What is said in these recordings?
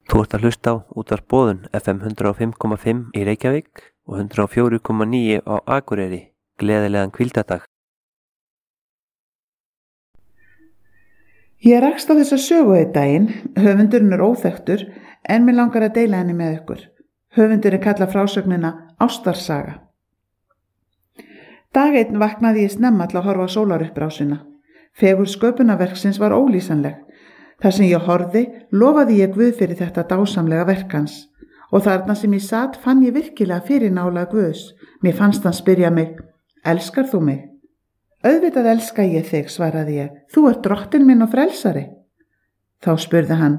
Þú ert að hlusta á Útvarp Boðun FM 105,5 í Reykjavík og 104,9 á Akureyri. Gleðilegan hvíldardag. Ég rakst á þessa sögu einn daginn. Höfundurinn er óþekktur en mér langar að deila henni með ykkur. Höfundurinn kallar frásögnina Ástarsaga. Dag einn vaknaði ég snemma til að horfa á sólaruppbrásina. Fegurð sköpunarverksins var ólýsanleg. Þar sem ég horfði, lofaði ég Guð fyrir þetta dásamlega verk hans. Og þarna sem ég sat fann ég virkilega fyrir nálega Guðs. Mér fannst hann spyrja mig, elskar þú mig? Auðvitað elska ég þig, svaraði ég. Þú ert drottinn minn og frelsari. Þá spurði hann,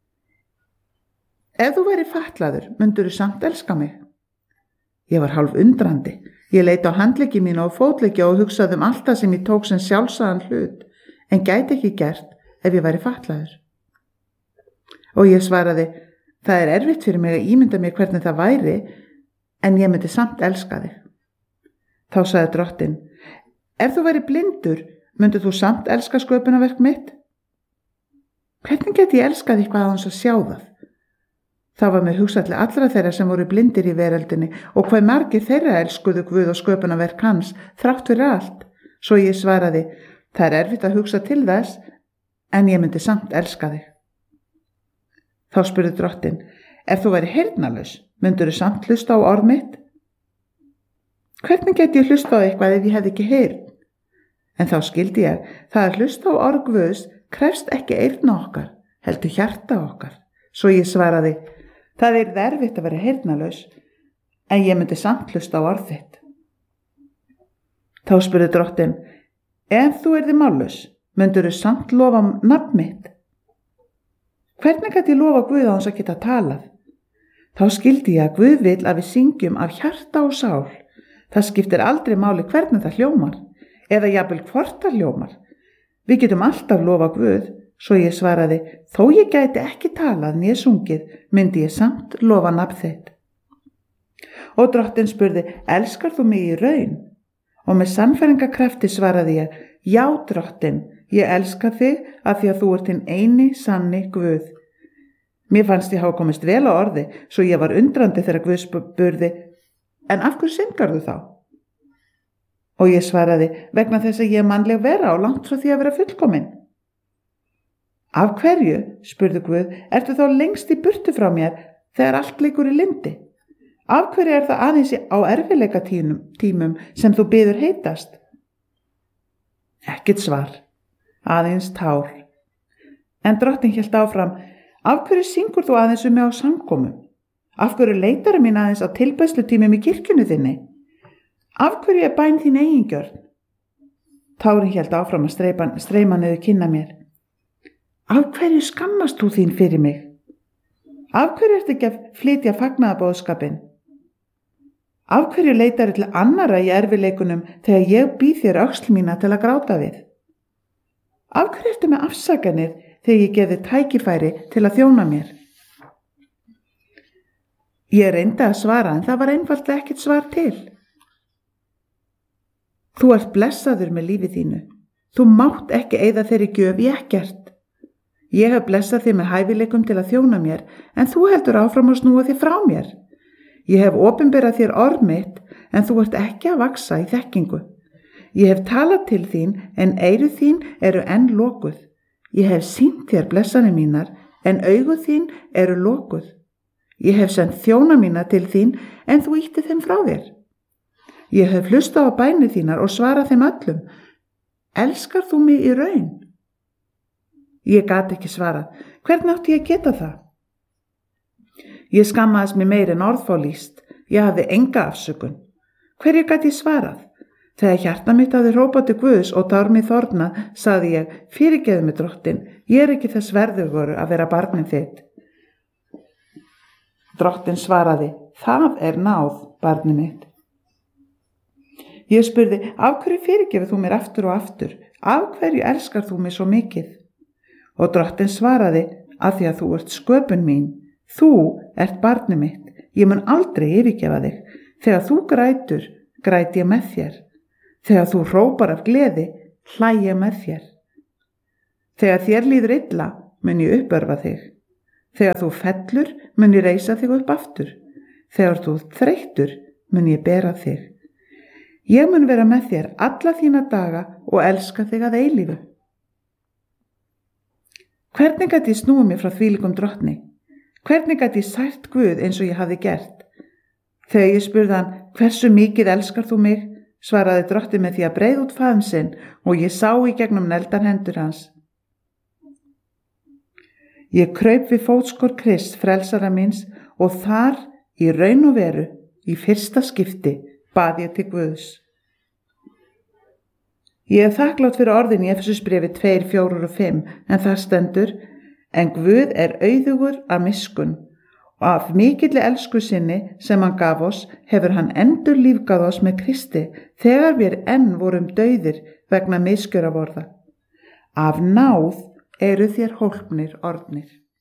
ef þú væri fatlaður, mundirðu samt elska mig? Ég var hálf undrandi. Ég leit á handleggi mína og fótleggja og hugsaði allt það sem ég tók sem sjálfsagðan hlut, en gæti ekki gert ef ég væri fatlaður. Og ég svaraði, það er erfitt fyrir mig að ímynda mér hvernig það væri, en ég myndi samt elska þig. Þá sagði drottinn, ef þú væri blindur, myndið þú samt elska sköpunarverk mitt? Hvernig get ég elskað eitthvað aðeins að sjá það? Það var mér hugsað til allra þeirra sem voru blindir í veröldinni og hvað margir þeirra elskuðu Guð og sköpunarverk hans þrátt fyrir allt. Svo ég svaraði, það er erfitt að hugsa til þess, en ég myndi samt elska þig. Þá spurði drottinn, ef þú væri heyrnarlaus, myndirðu samt hlusta á orð mitt? Hvernig get ég hlusta á eitthvað ef ég hefði ekki heyrn? En þá skildi ég, það að hlusta á orð Guðs krefst ekki eyrna okkar, heldur hjarta okkar. Svo ég svaraði, það er erfitt að vera heyrnarlaus, en ég myndi samt hlusta á orð þitt. Þá spurði drottinn, ef þú yrði mállaus, myndirðu samt lofa nafn mitt? Hvernig gat ég lofa Guð á hans að geta talað? Þá skildi ég að Guð vill að við syngjum af hjarta og sál. Það skiptir aldrei máli hvernig það hljómar, eða jafnvel hvort það hljómar. Við getum alltaf lofa Guð, svo ég svaraði, þó ég gæti ekki talað né sungið, myndi ég samt lofa nafn þitt. Og drottinn spurði, elskar þú mig í raun? Og með sannfæringarkrafti svaraði ég, já drottinn, ég elska þig af því að þú ert hinn eini sanni Guð. Mér fannst ég hafa komist vel á orði, svo ég var undrandi þegar Guð spurði, en af hverju syngarðu þá? Og ég svaraði, vegna þess að ég er mannleg vera og langt frá því að vera fullkomin. Af hverju, spurði Guð, ertu þá lengst í burtu frá mér þegar allt leikur í lyndi? Af hverju er það aðeins á erfiðleika tímum sem þú biður heitast? Ekkert svar, aðeins tár. En drottinn hélt áfram, af hverju syngur þú aðeins mig á samkomum? Af hverju leitar mín aðeins á tilbærslutímum í kirkjunni þinni? Af hverju er bæn þín eigingjörn? Tárin hélt áfram að streyma niður kinna mér. Af hverju skammast þú þín fyrir mig? Af hverju ertu ekki að flytja fagnaðarboðskapinn? Af hverju leitar til annara í erfiðleikunum þegar ég býð þér öxl mína til að gráta við? Af hverju ertu með afsakanir þegar ég gefi tækifæri til að þjóna mér? Ég reyndi að svara en það var einfaldlega ekkert svar til. Þú ert blessaður með lífi þínu. Þú mátt ekki eyða þeirri gjöf í ekkert. Ég hef blessað þig með hæfileikum til að þjóna mér, en þú heldur áfram að snúa þig frá mér. Ég hef opinberað þér orð mitt, en þú ert ekki að vaxa í þekkingu. Ég hef talað til þín, en eyru þín eru enn lokuð. Ég hef sýnt þér blessanir mínar, en augu þín eru lokuð. Ég hef sendt þjóna mína til þín, en þú ýtti þeim frá þér. Ég hef hlustað á bænir þínar og svarað þeim öllum. Elskar þú mig í raun? Ég gat ekki svarað. Hvernig átti ég að geta það? Ég skammaðist mig meir en orð fá lýst. Ég hafði enga afsökun. Hverju gat ég svarað? Þegar hjarta mitt hafði hrópað til Guðs og tár mig þornað, sagði ég, fyrirgefðu mig drottinn, ég er ekki þess verðugur að vera barnið þitt. Drottinn svaraði, það er náð, barnið mitt. Ég spurði, af hverju fyrirgefur þú mér aftur og aftur? Af hverju elskar þú mig svo mikið? Og drottinn svaraði, að því að þú ert sköpun mín. Þú ert barnið mitt. Ég mun aldrei yfirgefa þig. Þegar þú grætur, græt ég með þér. Þegar þú hrópar af gleði, hlæ ég með þér. Þegar þér líður illa, mun ég uppörva þig. Þegar þú fellur mun ég reisa þig upp aftur. Þegar þú þreyttur mun ég bera þig. Ég mun vera með þér alla þína daga og elska þig að eilífu. Hvernig gat ég snúið mér frá þvílíkum drottni? Hvernig gat ég sært Guð eins og ég hafði gert? Þegar ég spurði hann, hversu mikið elskar þú mig? Svaraði drottinn með því að breiða út faðm sinn og ég sá í gegnum neldar hendur hans. Ég kraup við fótskor Krists, frelsara míns, og þar í raun og veru, í fyrsta skipti, bað ég til Guðs. Ég er þakklátt fyrir orðin í Efesusbréfi 2, 4 og 5, en það stendur: En Guð er auðugur af miskunn, og af mikilli elsku sinni sem hann gaf oss hefur hann endurlífgað oss með Kristi þegar við enn vorum dauðir vegna misgjörðavorða. Af náð eru þér hólpnir orðnir.